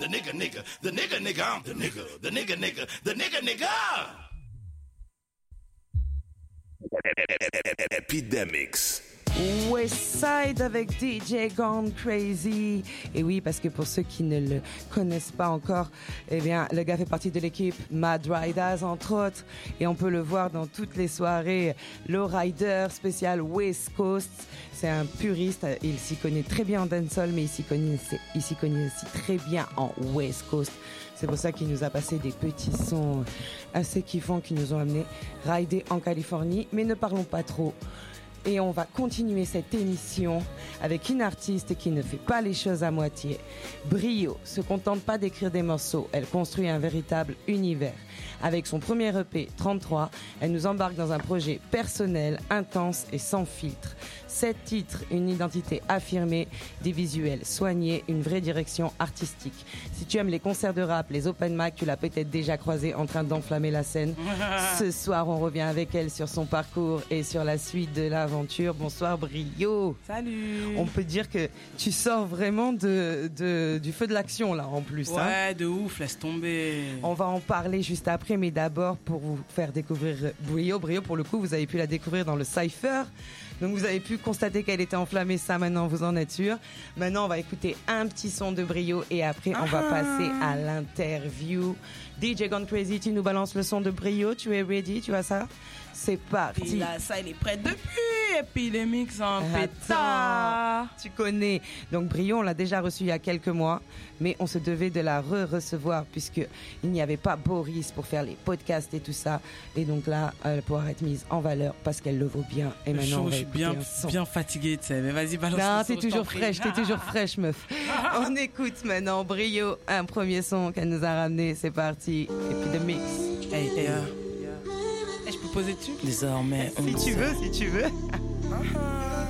the nigga nigga, the nigga nigga, I'm the nigga, the nigga nigga, the nigga nigga. Epidemics. Westside avec DJ Gone Crazy. Et oui, parce que pour ceux qui ne le connaissent pas encore, eh bien, le gars fait partie de l'équipe Mad Riders, entre autres. Et on peut le voir dans toutes les soirées Low Rider spécial West Coast. C'est un puriste. Il s'y connaît très bien en dancehall, mais il s'y connaît aussi très bien en West Coast. C'est pour ça qu'il nous a passé des petits sons assez kiffants qui nous ont amené rider en Californie. Mais ne parlons pas trop. Et on va continuer cette émission avec une artiste qui ne fait pas les choses à moitié. Brio se contente pas d'écrire des morceaux, elle construit un véritable univers. Avec son premier EP 33, elle nous embarque dans un projet personnel, intense et sans filtre. 7 titres, une identité affirmée, des visuels soignés, une vraie direction artistique. Si tu aimes les concerts de rap, les open mic, tu l'as peut-être déjà croisée en train d'enflammer la scène. Ce soir, on revient avec elle sur son parcours et sur la suite de l'aventure. Bonsoir Brio. Salut. On peut dire que tu sors vraiment du feu de l'action là en plus. Ouais, hein. de ouf, laisse tomber. On va en parler juste après, mais d'abord pour vous faire découvrir Brio. Brio, pour le coup, vous avez pu la découvrir dans le Cypher. Donc vous avez pu constater qu'elle était enflammée, ça maintenant vous en êtes sûr. Maintenant on va écouter un petit son de Brio et après on va passer à l'interview. DJ Gone Crazy, tu nous balances le son de Brio, tu es ready, tu vois ça? C'est parti. Puis là, ça, il est prêt depuis. Epidemics en pétard. Tu connais. Donc Brio, on l'a déjà reçu il y a quelques mois, mais on se devait de la recevoir puisque il n'y avait pas Boris pour faire les podcasts et tout ça. Et donc là, elle va pouvoir être mise en valeur parce qu'elle le vaut bien. Et maintenant, on va je suis écouter un son. bien fatigué, tu sais. Mais vas-y, balance Non, le son, t'es toujours fraîche, meuf. On écoute maintenant Brio, un premier son qu'elle nous a ramené. C'est parti. Epidemics. Hey, je peux poser dessus? Désormais, Si tu veux.